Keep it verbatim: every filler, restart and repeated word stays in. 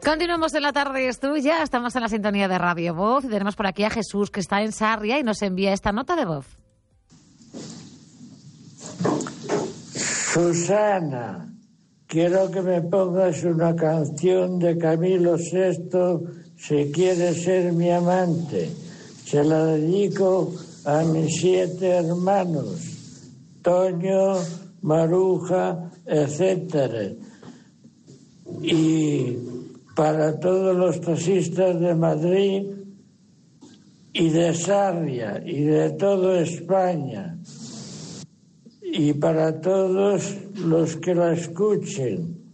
Continuamos en La Tarde es Tuya, estamos en la sintonía de Radio Voz y tenemos por aquí a Jesús, que está en Sarria y nos envía esta nota de voz. Susana, quiero que me pongas una canción de Camilo sexto, Si quieres ser mi amante. Se la dedico a mis siete hermanos, Toño, Maruja, etcétera. Y para todos los taxistas de Madrid y de Sarria y de toda España. Y para todos los que la escuchen.